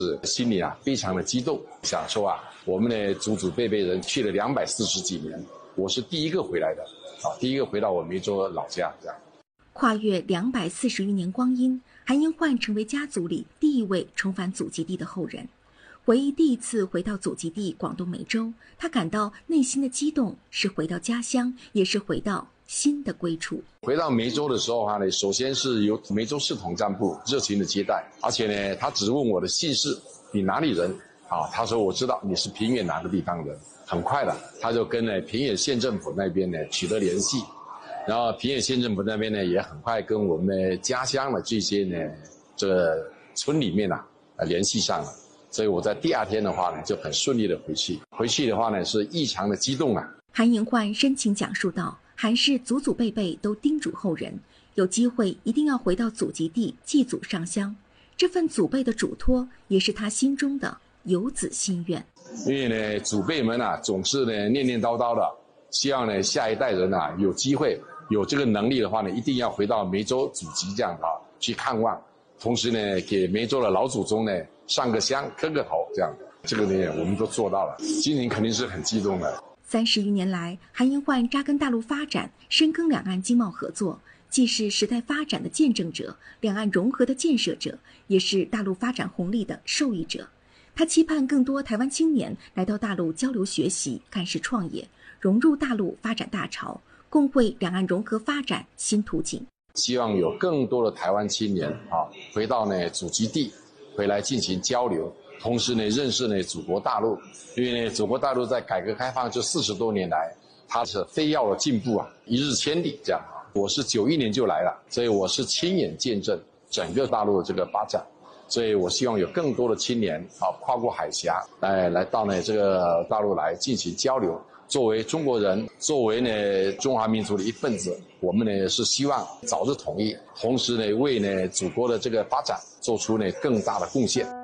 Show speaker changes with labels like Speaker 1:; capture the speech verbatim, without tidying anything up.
Speaker 1: 是心里啊非常的激动，想说啊，我们的祖祖辈辈人去了两百四十几年，我是第一个回来的，啊，第一个回到我梅州老家这样。
Speaker 2: 跨越两百四十余年光阴，韩英焕成为家族里第一位重返祖籍地的后人。回忆第一次回到祖籍地广东梅州，他感到内心的激动，是回到家乡，也是回到新的归处。
Speaker 1: 回到梅州的时候呢，首先是由梅州市统战部热情的接待，而且呢，他只问我的姓氏，你哪里人？啊，他说我知道你是平远哪个地方人。很快的，他就跟呢平远县政府那边呢取得联系，然后平远县政府那边呢也很快跟我们的家乡的这些呢这个村里面啊呃联系上了。所以我在第二天的话呢，就很顺利的回去。回去的话呢，是异常的激动啊。
Speaker 2: 韩英焕深情讲述道，韩氏祖祖辈辈都叮嘱后人，有机会一定要回到祖籍地祭祖上香。这份祖辈的嘱托，也是他心中的游子心愿。
Speaker 1: 因为呢，祖辈们啊，总是呢念念叨叨的，希望呢下一代人啊有机会有这个能力的话呢，一定要回到梅州祖籍这样啊去看望。同时呢，给梅州的老祖宗呢上个香、磕个头，这样，这个呢我们都做到了，心情肯定是很激动的。
Speaker 2: 三十余年来，韩英焕扎根大陆发展，深耕两岸经贸合作，既是时代发展的见证者，两岸融合的建设者，也是大陆发展红利的受益者。他期盼更多台湾青年来到大陆交流学习、干事创业，融入大陆发展大潮，共绘两岸融合发展新图景。
Speaker 1: 希望有更多的台湾青年啊，回到呢祖籍地，回来进行交流，同时呢认识呢祖国大陆。因为呢祖国大陆在改革开放这四十多年来，它是飞跃的进步啊，一日千里这样啊。我是九一年就来了，所以我是亲眼见证整个大陆的这个发展。所以我希望有更多的青年啊，跨过海峡来来到呢这个大陆来进行交流。作为中国人，作为呢中华民族的一份子，我们呢是希望早日统一，同时呢为呢祖国的这个发展做出呢更大的贡献。